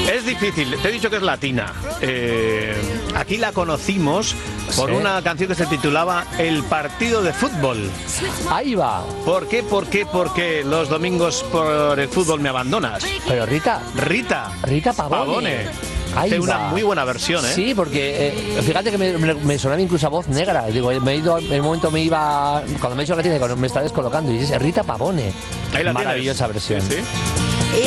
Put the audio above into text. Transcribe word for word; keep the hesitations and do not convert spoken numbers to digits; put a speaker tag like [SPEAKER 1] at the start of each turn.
[SPEAKER 1] Es difícil, te he dicho que es latina. Eh, aquí la conocimos por
[SPEAKER 2] Sí.
[SPEAKER 1] una canción que se titulaba El partido de fútbol.
[SPEAKER 2] Ahí va.
[SPEAKER 1] ¿Por qué? ¿Por qué? Porque los domingos por el fútbol me abandonas.
[SPEAKER 2] Pero Rita,
[SPEAKER 1] Rita.
[SPEAKER 2] Rita Pavone.
[SPEAKER 1] Pavone.
[SPEAKER 2] Ahí
[SPEAKER 1] Hace una
[SPEAKER 2] va.
[SPEAKER 1] muy buena versión, ¿eh?
[SPEAKER 2] Sí, porque eh, fíjate que me, me, me sonaba incluso a voz negra. Digo, me he ido, en el momento me iba, cuando me he dicho que tiene, me está descolocando y dice Rita Pavone.
[SPEAKER 1] Ahí la
[SPEAKER 2] Maravillosa
[SPEAKER 1] tienes.
[SPEAKER 2] versión.
[SPEAKER 1] Sí, sí.